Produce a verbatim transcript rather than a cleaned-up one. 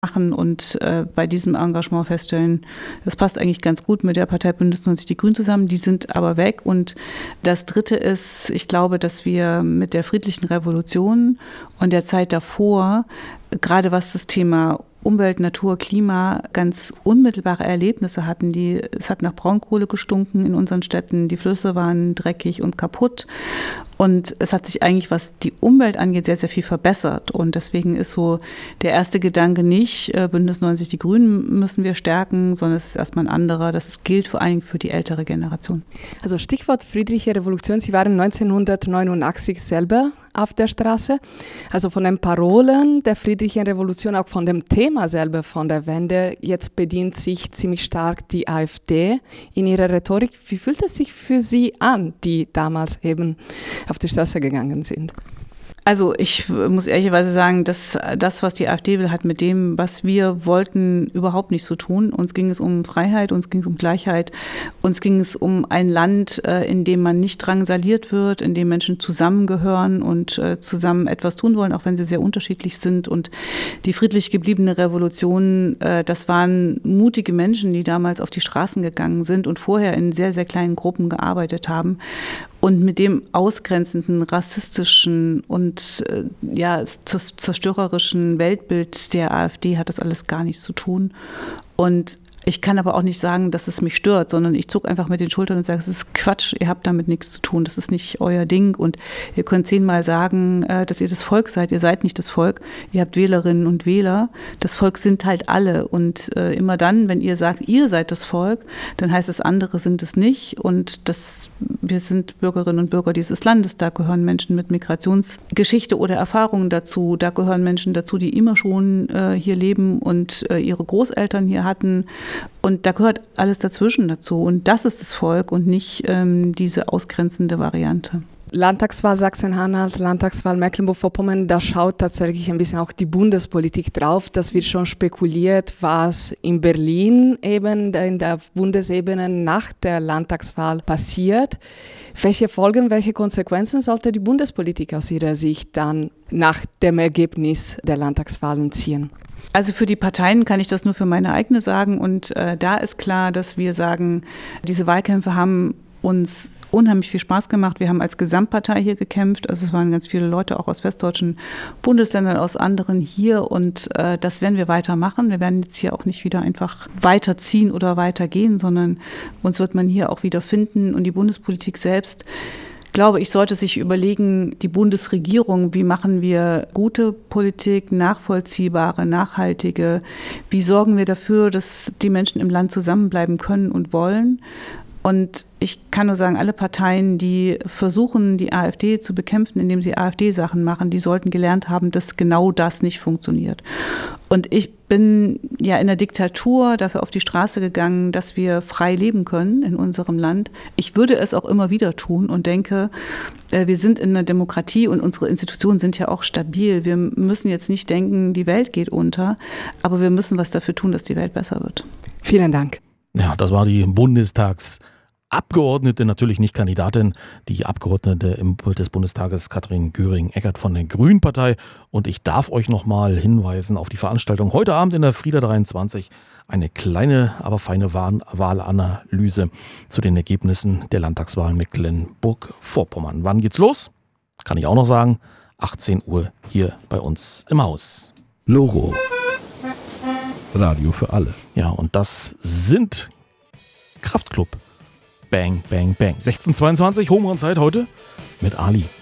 machen und äh, bei diesem Engagement feststellen, das passt eigentlich ganz gut mit der Partei Bündnis neunzig Die Grünen zusammen, die sind aber weg. Und das Dritte ist, ich glaube, dass wir mit der friedlichen Revolution und der Zeit davor, gerade was das Thema Umwelt, Natur, Klima, ganz unmittelbare Erlebnisse hatten. Die, es hat nach Braunkohle gestunken in unseren Städten, die Flüsse waren dreckig und kaputt. Und es hat sich eigentlich, was die Umwelt angeht, sehr, sehr viel verbessert. Und deswegen ist so der erste Gedanke nicht, Bündnis neunzig Die Grünen müssen wir stärken, sondern es ist erstmal ein anderer. Das gilt vor allem für die ältere Generation. Also Stichwort friedliche Revolution. Sie waren neunzehnhundertneunundachtzig selber auf der Straße. Also von den Parolen der friedlichen Revolution, auch von dem Thema selber von der Wende. Jetzt bedient sich ziemlich stark die AfD in ihrer Rhetorik. Wie fühlt es sich für Sie an, die damals eben auf die Straße gegangen sind? Also ich muss ehrlicherweise sagen, dass das, was die AfD will, hat mit dem, was wir wollten, überhaupt nichts zu tun. Uns ging es um Freiheit, uns ging es um Gleichheit, uns ging es um ein Land, in dem man nicht drangsaliert wird, in dem Menschen zusammengehören und zusammen etwas tun wollen, auch wenn sie sehr unterschiedlich sind. Und die friedlich gebliebene Revolution, das waren mutige Menschen, die damals auf die Straßen gegangen sind und vorher in sehr, sehr kleinen Gruppen gearbeitet haben. Und mit dem ausgrenzenden, rassistischen und äh, ja, zerstörerischen Weltbild der AfD hat das alles gar nichts zu tun. Und ich kann aber auch nicht sagen, dass es mich stört, sondern ich zucke einfach mit den Schultern und sage, es ist Quatsch, ihr habt damit nichts zu tun, das ist nicht euer Ding und ihr könnt zehnmal sagen, dass ihr das Volk seid, ihr seid nicht das Volk, ihr habt Wählerinnen und Wähler, das Volk sind halt alle und immer dann, wenn ihr sagt, ihr seid das Volk, dann heißt es, andere sind es nicht und das, wir sind Bürgerinnen und Bürger dieses Landes, da gehören Menschen mit Migrationsgeschichte oder Erfahrungen dazu, da gehören Menschen dazu, die immer schon hier leben und ihre Großeltern hier hatten. Und da gehört alles dazwischen dazu. Und das ist das Volk und nicht ähm, diese ausgrenzende Variante. Landtagswahl Sachsen-Anhalt, Landtagswahl Mecklenburg-Vorpommern, da schaut tatsächlich ein bisschen auch die Bundespolitik drauf. Das wird schon spekuliert, was in Berlin eben in der Bundesebene nach der Landtagswahl passiert. Welche Folgen, welche Konsequenzen sollte die Bundespolitik aus Ihrer Sicht dann nach dem Ergebnis der Landtagswahlen ziehen? Also für die Parteien kann ich das nur für meine eigene sagen und äh, da ist klar, dass wir sagen, diese Wahlkämpfe haben uns unheimlich viel Spaß gemacht. Wir haben als Gesamtpartei hier gekämpft, also es waren ganz viele Leute auch aus westdeutschen Bundesländern, aus anderen hier und äh, das werden wir weitermachen. Wir werden jetzt hier auch nicht wieder einfach weiterziehen oder weitergehen, sondern uns wird man hier auch wieder finden und die Bundespolitik selbst, glaube ich, sollte sich überlegen, die Bundesregierung, wie machen wir gute Politik, nachvollziehbare, nachhaltige, wie sorgen wir dafür, dass die Menschen im Land zusammenbleiben können und wollen. Und ich kann nur sagen, alle Parteien, die versuchen, die AfD zu bekämpfen, indem sie AfD-Sachen machen, die sollten gelernt haben, dass genau das nicht funktioniert. Und ich bin ja in der Diktatur dafür auf die Straße gegangen, dass wir frei leben können in unserem Land. Ich würde es auch immer wieder tun und denke, wir sind in einer Demokratie und unsere Institutionen sind ja auch stabil. Wir müssen jetzt nicht denken, die Welt geht unter, aber wir müssen was dafür tun, dass die Welt besser wird. Vielen Dank. Ja, das war die Bundestagsabgeordnete, natürlich nicht Kandidatin, die Abgeordnete im des Bundestages Katrin Göring-Eckardt von der Grünen Partei. Und ich darf euch nochmal hinweisen auf die Veranstaltung heute Abend in der Frieda dreiundzwanzig. Eine kleine, aber feine Wahlanalyse zu den Ergebnissen der Landtagswahl Mecklenburg-Vorpommern. Wann geht's los? Kann ich auch noch sagen. achtzehn Uhr hier bei uns im Haus. Loro. Radio für alle. Ja, und das sind Kraftklub. Bang, bang, bang. sechzehn Uhr zweiundzwanzig, Home Run Zeit heute mit Ali.